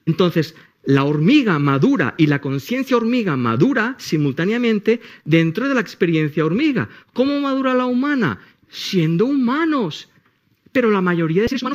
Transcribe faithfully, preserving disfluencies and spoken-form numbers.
Entonces, la hormiga madura y la conciencia hormiga madura simultáneamente dentro de la experiencia hormiga. ¿Cómo madura la humana? Siendo humanos. Pero la mayoría de seres humanos